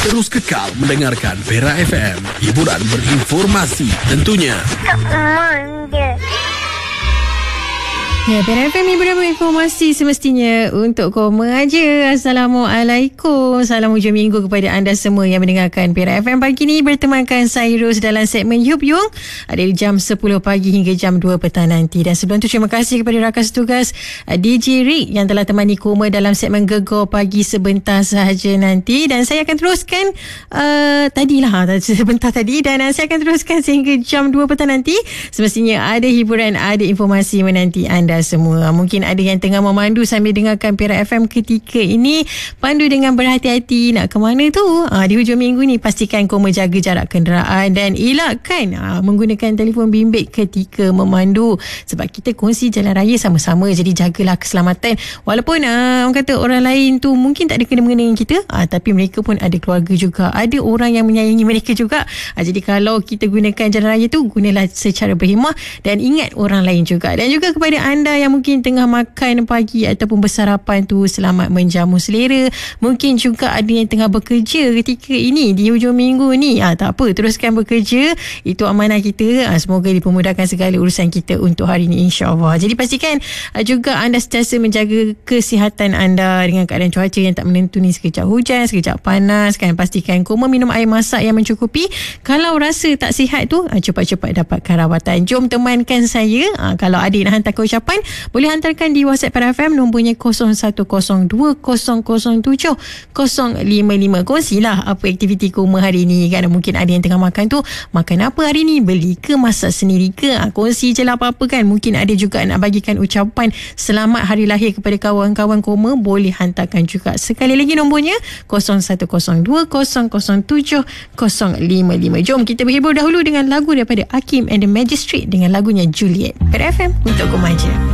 Terus kekal mendengarkan Perak FM. Hiburan berinformasi tentunya. Ya, Perak FM hiburan berinformasi semestinya untuk koma aja. Assalamualaikum. Salam hujung minggu kepada anda semua yang mendengarkan Perak FM pagi ni. Bertemankan saya Ros dalam segmen Yup Yung dari jam 10 pagi hingga jam 2 petang nanti. Dan sebelum tu terima kasih kepada rakan setugas DJ Rick yang telah temani koma dalam segmen Gegar Pagi sebentar sahaja nanti. Dan saya akan teruskan sebentar tadi. Dan saya akan teruskan sehingga jam 2 petang nanti. Semestinya ada hiburan, ada informasi menanti anda semua. Mungkin ada yang tengah memandu sambil dengarkan Perak FM ketika ini. Pandu dengan berhati-hati. Nak ke mana tu? Di hujung minggu ni pastikan koma jaga jarak kenderaan dan elakkan menggunakan telefon bimbit ketika memandu. Sebab kita kongsi jalan raya sama-sama. Jadi jagalah keselamatan. Walaupun orang kata orang lain tu mungkin tak ada kena-mengena dengan kita, tapi mereka pun ada keluarga juga. Ada orang yang menyayangi mereka juga. Jadi kalau kita gunakan jalan raya tu, gunalah secara berhemah dan ingat orang lain juga. Dan juga kepada anda yang mungkin tengah makan pagi ataupun bersarapan tu, selamat menjamu selera. Mungkin juga ada yang tengah bekerja ketika ini di hujung minggu ni. Tak apa, teruskan bekerja. Itu amanah kita. Semoga dipermudahkan segala urusan kita untuk hari ini, insya-Allah. Jadi pastikan juga anda sentiasa menjaga kesihatan anda dengan keadaan cuaca yang tak menentu ni. Sekejap hujan, sekejap panas kan. Pastikan koma minum air masak yang mencukupi. Kalau rasa tak sihat tu, cepat-cepat dapatkan rawatan. Jom temankan saya. Kalau ada nak hantar ucapan, boleh hantarkan di WhatsApp Perak FM. Nombornya 010200700555. Kongsilah apa aktiviti koma hari ni kan. Mungkin ada yang tengah makan tu, makan apa hari ni, beli ke, masak sendiri ke, kongsi je lah apa-apa kan. Mungkin ada juga nak bagikan ucapan selamat hari lahir kepada kawan-kawan koma, boleh hantarkan juga. Sekali lagi nombornya 010200700555. Jom kita berhibur dahulu dengan lagu daripada Hakim and the Magistrate dengan lagunya Juliet. Perak FM untuk koma je.